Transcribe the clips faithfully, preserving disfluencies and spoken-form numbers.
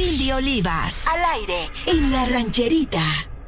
Cindy Olivas. Al aire en La Rancherita.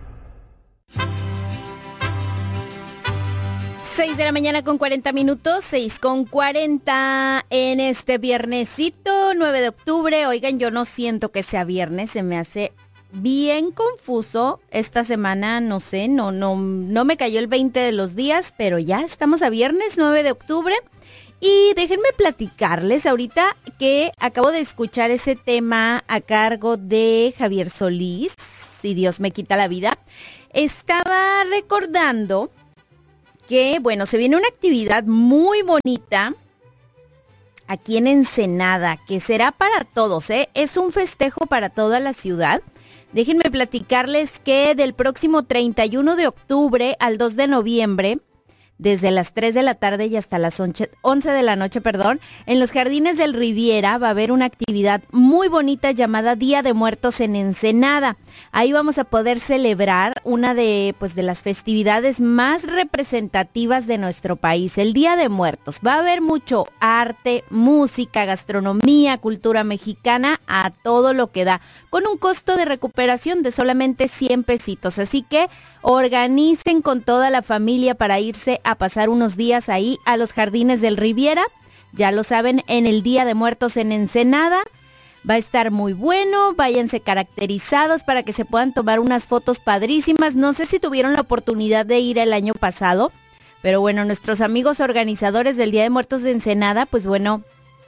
seis de la mañana con cuarenta minutos, seis con cuarenta en este viernesito, nueve de octubre. Oigan, yo no siento que sea viernes, se me hace bien confuso esta semana, no sé, no, no, no me cayó el veinte de los días, pero ya estamos a viernes, nueve de octubre. Y déjenme platicarles ahorita que acabo de escuchar ese tema a cargo de Javier Solís, Si Dios me quita la vida. Estaba recordando que, bueno, se viene una actividad muy bonita aquí en Ensenada, que será para todos, ¿eh? Es un festejo para toda la ciudad. Déjenme platicarles que del próximo treinta y uno de octubre al dos de noviembre, desde las tres de la tarde y hasta las once de la noche, perdón, en los Jardines del Riviera va a haber una actividad muy bonita llamada Día de Muertos en Ensenada. Ahí vamos a poder celebrar una de, pues, de las festividades más representativas de nuestro país, el Día de Muertos. Va a haber mucho arte, música, gastronomía, cultura mexicana, a todo lo que da, con un costo de recuperación de solamente cien pesitos. Así que organicen con toda la familia para irse a pasar unos días ahí a los Jardines del Riviera. Ya lo saben, en el Día de Muertos en Ensenada. Va a estar muy bueno, váyanse caracterizados para que se puedan tomar unas fotos padrísimas. No sé si tuvieron la oportunidad de ir el año pasado, pero bueno, nuestros amigos organizadores del Día de Muertos de Ensenada, pues bueno,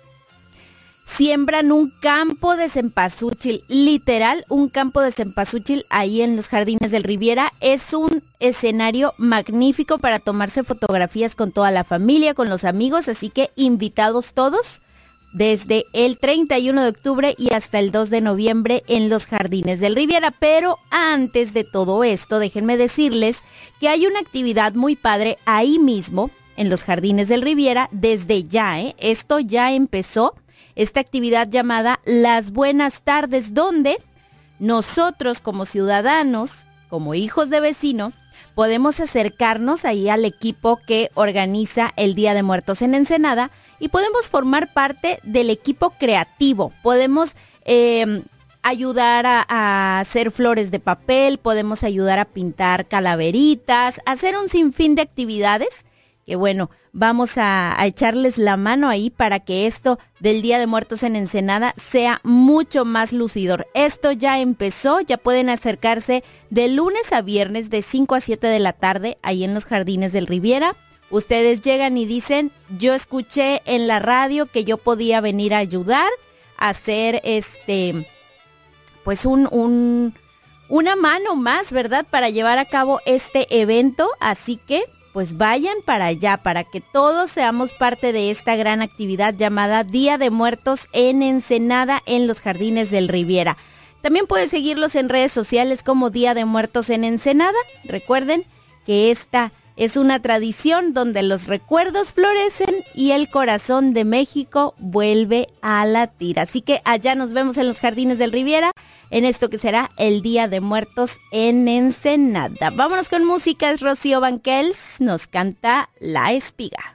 siembran un campo de cempasúchil, literal, un campo de cempasúchil ahí en los Jardines del Riviera. Es un escenario magnífico para tomarse fotografías con toda la familia, con los amigos, así que invitados todos desde el treinta y uno de octubre y hasta el dos de noviembre en los Jardines del Riviera. Pero antes de todo esto, déjenme decirles que hay una actividad muy padre ahí mismo en los Jardines del Riviera desde ya, ¿eh? Esto ya empezó. Esta actividad llamada Las Buenas Tardes, donde nosotros como ciudadanos, como hijos de vecino, podemos acercarnos ahí al equipo que organiza el Día de Muertos en Ensenada y podemos formar parte del equipo creativo. Podemos eh, ayudar a, a hacer flores de papel, podemos ayudar a pintar calaveritas, hacer un sinfín de actividades que, bueno, vamos a, a echarles la mano ahí para que esto del Día de Muertos en Ensenada sea mucho más lucidor. Esto ya empezó, ya pueden acercarse de lunes a viernes de cinco a siete de la tarde ahí en los Jardines del Riviera. Ustedes llegan y dicen, yo escuché en la radio que yo podía venir a ayudar a hacer este, pues un, un, una mano más, ¿verdad? Para llevar a cabo este evento, así que pues vayan para allá, para que todos seamos parte de esta gran actividad llamada Día de Muertos en Ensenada en los Jardines del Riviera. También pueden seguirlos en redes sociales como Día de Muertos en Ensenada. Recuerden que esta es una tradición donde los recuerdos florecen y el corazón de México vuelve a latir. Así que allá nos vemos en los Jardines del Riviera en esto que será el Día de Muertos en Ensenada. Vámonos con música, es Rocío Banquels, nos canta La Espiga.